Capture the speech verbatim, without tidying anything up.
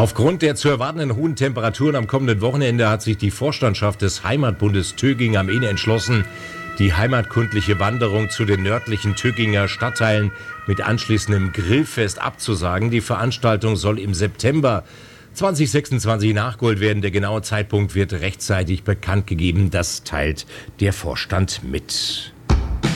Aufgrund der zu erwartenden hohen Temperaturen am kommenden Wochenende hat sich die Vorstandschaft des Heimatbundes Töging am Inn entschlossen, die heimatkundliche Wanderung zu den nördlichen Töginger Stadtteilen mit anschließendem Grillfest abzusagen. Die Veranstaltung soll im September zwanzig sechsundzwanzig nachgeholt werden. Der genaue Zeitpunkt wird rechtzeitig bekannt gegeben. Das teilt der Vorstand mit.